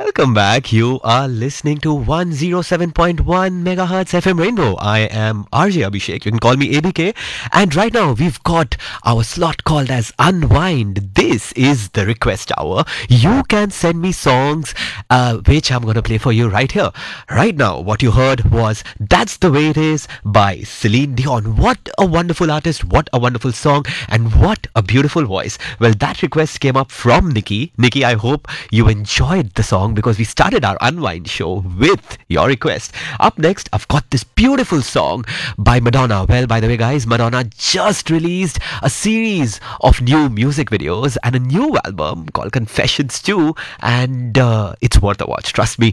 Welcome back. You are listening to 107.1 megahertz FM Rainbow. I am RJ Abhishek. You can call me ABK. And right now we've got our slot called as Unwind. This is the request hour. You can send me songs which I'm going to play for you right here. Right now, what you heard was That's the Way It Is by Celine Dion. What a wonderful artist. What a wonderful song. And what a beautiful voice. Well, that request came up from Nikki. Nikki, I hope you enjoyed the song because we started our Unwind show with your request. Up next, I've got this beautiful song by Madonna. Well, by the way, guys, Madonna just released a series of new music videos and a new album called Confessions 2, and it's worth a watch. Trust me,